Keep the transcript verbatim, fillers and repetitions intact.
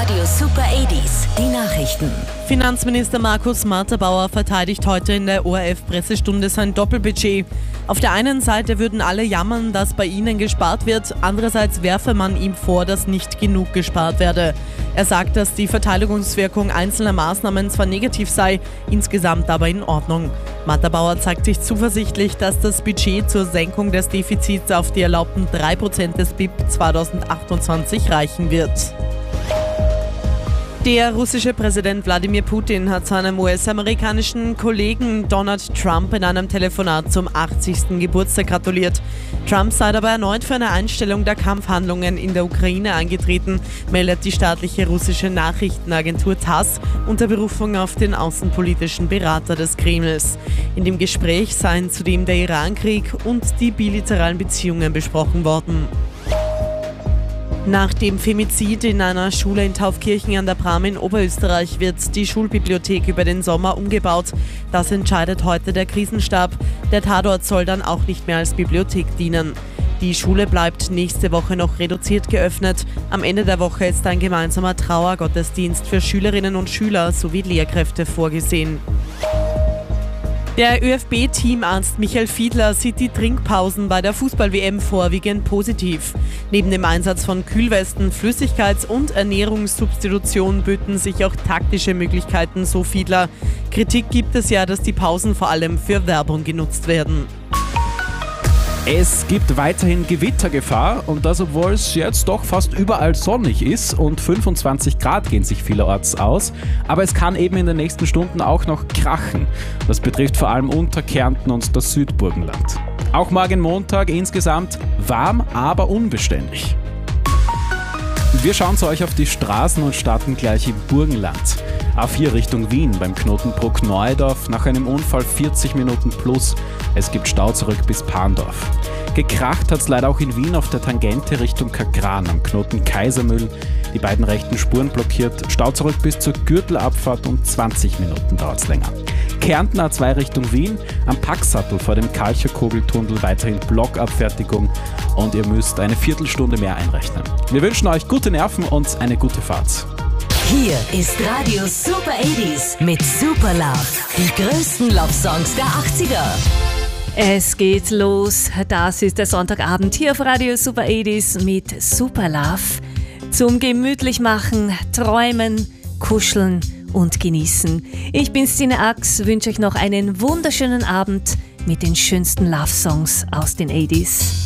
Radio Super achtziger, die Nachrichten. Finanzminister Markus Marterbauer verteidigt heute in der O R F-Pressestunde sein Doppelbudget. Auf der einen Seite würden alle jammern, dass bei ihnen gespart wird, andererseits werfe man ihm vor, dass nicht genug gespart werde. Er sagt, dass die Verteidigungswirkung einzelner Maßnahmen zwar negativ sei, insgesamt aber in Ordnung. Marterbauer zeigt sich zuversichtlich, dass das Budget zur Senkung des Defizits auf die erlaubten drei Prozent des B I P zweitausendachtundzwanzig reichen wird. Der russische Präsident Wladimir Putin hat seinem U S-amerikanischen Kollegen Donald Trump in einem Telefonat zum achtzigsten Geburtstag gratuliert. Trump sei dabei erneut für eine Einstellung der Kampfhandlungen in der Ukraine eingetreten, meldet die staatliche russische Nachrichtenagentur TASS unter Berufung auf den außenpolitischen Berater des Kremls. In dem Gespräch seien zudem der Irankrieg und die bilateralen Beziehungen besprochen worden. Nach dem Femizid in einer Schule in Taufkirchen an der Bram in Oberösterreich wird die Schulbibliothek über den Sommer umgebaut. Das entscheidet heute der Krisenstab. Der Tatort soll dann auch nicht mehr als Bibliothek dienen. Die Schule bleibt nächste Woche noch reduziert geöffnet. Am Ende der Woche ist ein gemeinsamer Trauergottesdienst für Schülerinnen und Schüler sowie Lehrkräfte vorgesehen. Der Ö F B-Teamarzt Michael Fiedler sieht die Trinkpausen bei der Fußball-W M vorwiegend positiv. Neben dem Einsatz von Kühlwesten, Flüssigkeits- und Ernährungssubstitution böten sich auch taktische Möglichkeiten, so Fiedler. Kritik gibt es ja, dass die Pausen vor allem für Werbung genutzt werden. Es gibt weiterhin Gewittergefahr und das, obwohl es jetzt doch fast überall sonnig ist und fünfundzwanzig Grad gehen sich vielerorts aus. Aber es kann eben in den nächsten Stunden auch noch krachen. Das betrifft vor allem Unterkärnten und das Südburgenland. Auch morgen Montag insgesamt warm, aber unbeständig. Wir schauen zu euch auf die Straßen und starten gleich im Burgenland. A vier Richtung Wien beim Knotenbruck Neudorf, nach einem Unfall vierzig Minuten plus. Es gibt Stau zurück bis Parndorf. Gekracht hat es leider auch in Wien auf der Tangente Richtung Kagran am Knoten Kaisermühl. Die beiden rechten Spuren blockiert. Stau zurück bis zur Gürtelabfahrt und zwanzig Minuten dauert es länger. Kärnten A zwei Richtung Wien, am Packsattel vor dem Kalcherkogeltunnel weiterhin Blockabfertigung und ihr müsst eine Viertelstunde mehr einrechnen. Wir wünschen euch gute Nerven und eine gute Fahrt. Hier ist Radio Super achtziger mit Super Love. Die größten Love-Songs der achtziger. Es geht los. Das ist der Sonntagabend hier auf Radio Super achtziger mit Super Love. Zum gemütlich machen, träumen, kuscheln und genießen. Ich bin Stine Ax, wünsche euch noch einen wunderschönen Abend mit den schönsten Love-Songs aus den achtziger.